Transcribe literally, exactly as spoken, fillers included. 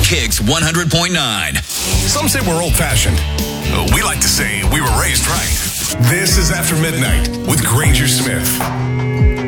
Kicks one hundred point nine. Some say we're old-fashioned. We like to say we were raised right. This is After Midnight with Granger Smith.